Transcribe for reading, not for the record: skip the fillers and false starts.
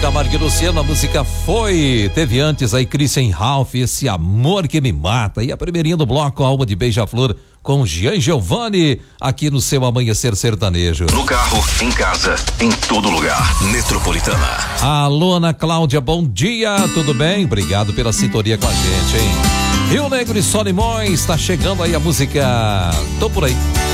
Camargo e Luciano, a música Foi. Teve antes aí Christian Ralph, Esse Amor Que Me Mata. E a primeirinha do bloco, Alma de Beija-Flor, com Jean Giovanni, aqui no seu Amanhecer Sertanejo. No carro, em casa, em todo lugar. Metropolitana. Alô, Ana Cláudia, bom dia, tudo bem? Obrigado pela sintonia com a gente, hein? Rio Negro e Solimões, tá chegando aí a música Tô Por Aí.